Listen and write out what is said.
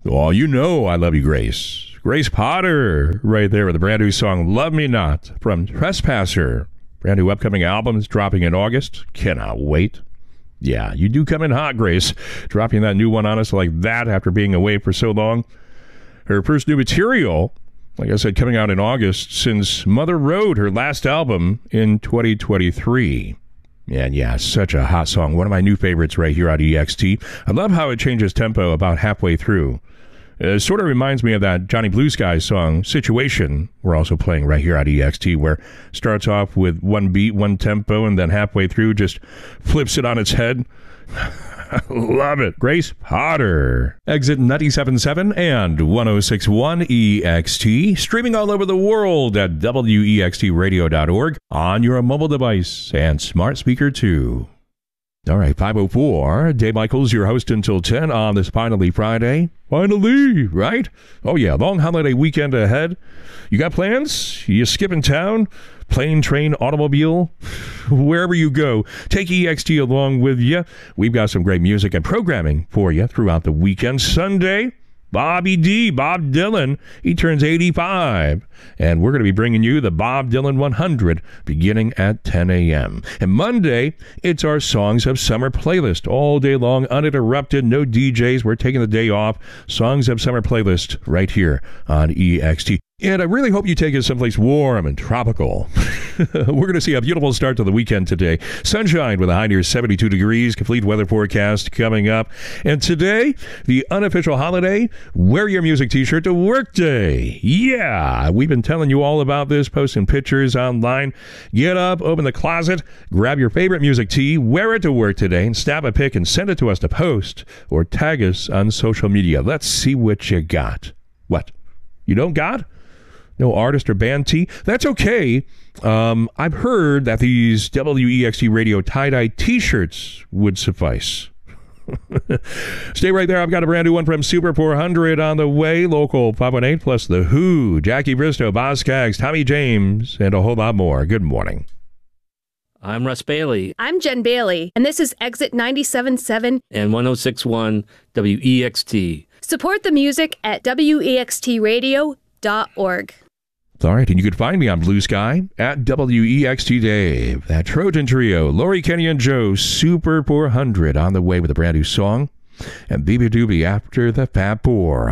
Oh, you know I love you, Grace. Grace Potter, right there with a brand new song, Love Me Not, from Trespasser. Brand new upcoming album is dropping in August. Cannot wait. Yeah, you do come in hot, Grace, dropping that new one on us like that after being away for so long. Her first new material, like I said, coming out in August since Mother Road, her last album in 2023. And yeah, such a hot song. One of my new favorites right here on EXT. I love how it changes tempo about halfway through. It sort of reminds me of that Johnny Blue Sky song, Situation, we're also playing right here at EXT, where it starts off with one beat, one tempo, and then halfway through just flips it on its head. Love it. Grace Potter. Exit 97.7 and 106.1 EXT. Streaming all over the world at wextradio.org on your mobile device and smart speaker too. All right, 5:04. Dave Michaels, your host until 10 on this Finally Friday. Finally, right? Oh yeah, long holiday weekend ahead. You got plans? You skipping town? Plane, train, automobile? Wherever you go, take EXT along with you. We've got some great music and programming for you throughout the weekend. Sunday, Bobby D, Bob Dylan, he turns 85. And we're going to be bringing you the Bob Dylan 100 beginning at 10 a.m. And Monday, it's our Songs of Summer playlist. All day long, uninterrupted, no DJs. We're taking the day off. Songs of Summer playlist right here on EXT. And I really hope you take it someplace warm and tropical. We're going to see a beautiful start to the weekend today. Sunshine with a high near 72 degrees. Complete weather forecast coming up. And today, the unofficial holiday, wear your music t-shirt to work day. Yeah, we've been telling you all about this, posting pictures online. Get up, open the closet, grab your favorite music tee, wear it to work today, and snap a pic and send it to us to post or tag us on social media. Let's see what you got. What? You don't got? No artist or band tee? That's okay. I've heard that these WEXT Radio tie-dye t-shirts would suffice. Stay right there. I've got a brand new one from Super 400 on the way. Local 518 plus The Who, Jackie Bristow, Boz Scaggs, Tommy James, and a whole lot more. Good morning. I'm Russ Bailey. I'm Jen Bailey, and this is Exit 97.7 and 106.1 WEXT. Support the music at wextradio.org. All right, and you can find me on Blue Sky at WEXT Dave. That Trojan Trio, Lori, Kenny, and Joe, Super 400 on the way with a brand new song. And Baby Doobie after the Fab Four.